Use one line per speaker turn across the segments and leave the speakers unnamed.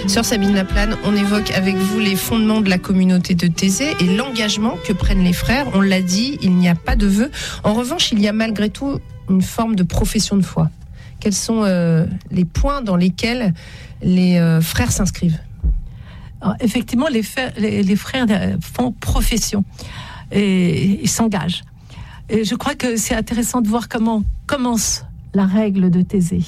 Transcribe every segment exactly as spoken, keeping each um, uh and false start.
Sœur Sabine Laplane, on évoque avec vous les fondements de la communauté de Taizé et l'engagement que prennent les frères. On l'a dit, il n'y a pas de vœux. En revanche, il y a malgré tout une forme de profession de foi. Quels sont euh, les points dans lesquels les euh, frères s'inscrivent ?
Alors, effectivement, les frères, les, les frères font profession et ils s'engagent. Et je crois que c'est intéressant de voir comment commence la règle de Taizé.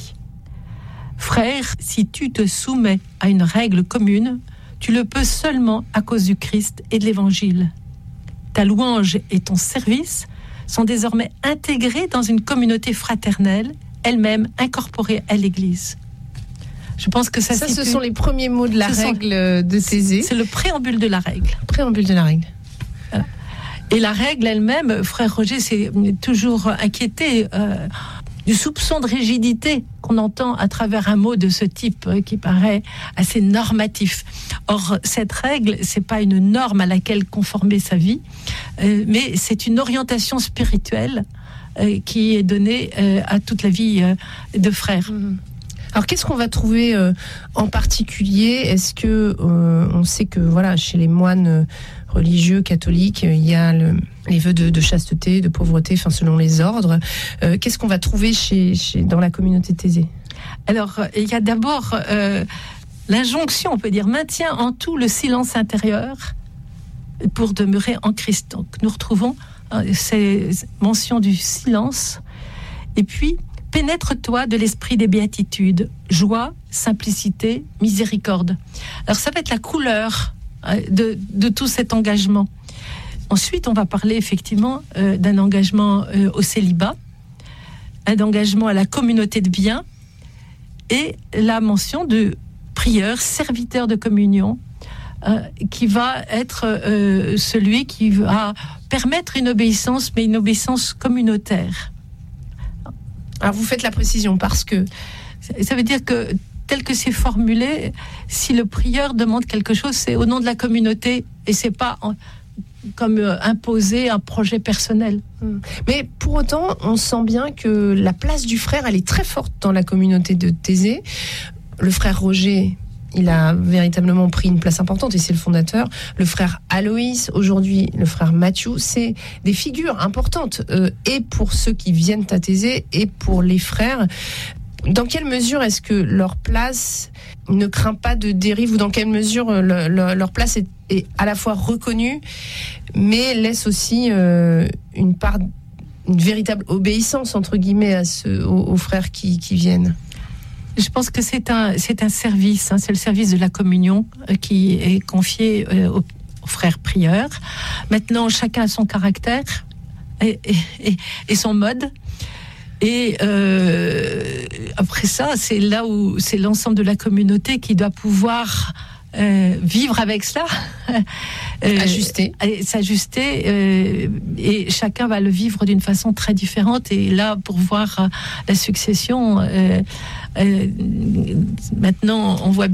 Frère, si tu te soumets à une règle commune, tu le peux seulement à cause du Christ et de l'Évangile. Ta louange et ton service sont désormais intégrés dans une communauté fraternelle, elle-même incorporée à l'Église. Je pense que ça,
ça
situe...
ce sont les premiers mots de la
ce
règle
sont...
de Taizé.
C'est le préambule de la règle.
Préambule de la règle.
Voilà. Et la règle elle-même, frère Roger s'est toujours inquiété euh, du soupçon de rigidité qu'on entend à travers un mot de ce type euh, qui paraît assez normatif. Or, cette règle, c'est pas une norme à laquelle conformer sa vie, euh, mais c'est une orientation spirituelle euh, qui est donnée euh, à toute la vie euh, de frères.
Mmh. Alors, qu'est-ce qu'on va trouver euh, en particulier ? Est-ce que euh, on sait que voilà, chez les moines religieux catholiques, il y a le, les vœux de, de chasteté, de pauvreté, enfin selon les ordres. Euh, qu'est-ce qu'on va trouver chez, chez dans la communauté Taizé ?
Alors, il y a d'abord euh, l'injonction, on peut dire, maintient en tout le silence intérieur pour demeurer en Christ. Donc, nous retrouvons euh, ces mentions du silence, et puis pénètre-toi de l'esprit des béatitudes, joie, simplicité, miséricorde. Alors ça va être la couleur de, de tout cet engagement. Ensuite, on va parler effectivement euh, d'un engagement euh, au célibat, un engagement à la communauté de biens et la mention de prieur, serviteur de communion, euh, qui va être euh, celui qui va permettre une obéissance, mais une obéissance communautaire.
Alors vous faites la précision parce que
ça veut dire que tel que c'est formulé, si le prieur demande quelque chose, c'est au nom de la communauté et c'est pas en, comme euh, imposer un projet personnel.
Mais pour autant, on sent bien que la place du frère, elle est très forte dans la communauté de Taizé. Le frère Roger, il a véritablement pris une place importante et c'est le fondateur. Le frère Aloïs, aujourd'hui le frère Mathieu, c'est des figures importantes euh, et pour ceux qui viennent à Taizé et pour les frères. Dans quelle mesure est-ce que leur place ne craint pas de dérive ou dans quelle mesure le, le, leur place est, est à la fois reconnue mais laisse aussi euh, une part, une véritable obéissance entre guillemets à ceux, aux, aux frères qui, qui viennent?
Je pense que c'est un, c'est un service, hein, c'est le service de la communion euh, qui est confié euh, aux, aux frères prieurs. Maintenant, chacun a son caractère et, et, et, et son mode. Et euh, après ça, c'est là où c'est l'ensemble de la communauté qui doit pouvoir euh, vivre avec cela,
euh, ajuster,
et s'ajuster, euh, et chacun va le vivre d'une façon très différente. Et là, pour voir la succession, euh, euh, maintenant, on voit bien